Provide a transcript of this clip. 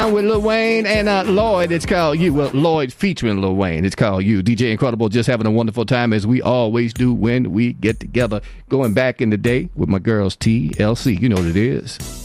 With Lil Wayne and Lloyd, it's called You. Well, Lloyd featuring Lil Wayne, it's called You. DJ Incredible just having a wonderful time as we always do when we get together. Going back in the day with my girls TLC, you know what it is.